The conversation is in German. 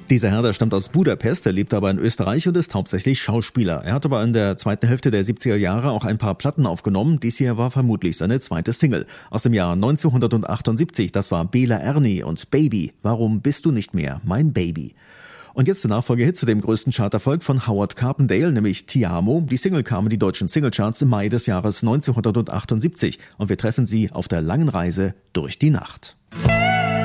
Dieser Herr, der stammt aus Budapest, er lebt aber in Österreich und ist hauptsächlich Schauspieler. Er hat aber in der zweiten Hälfte der 70er Jahre auch ein paar Platten aufgenommen. Dies hier war vermutlich seine zweite Single. Aus dem Jahr 1978, das war Bela Erni und Baby. Warum bist du nicht mehr mein Baby? Und jetzt der Nachfolgehit zu dem größten Charterfolg von Howard Carpendale, nämlich Ti Amo. Die Single kam in die deutschen Singlecharts im Mai des Jahres 1978 und wir treffen sie auf der langen Reise durch die Nacht.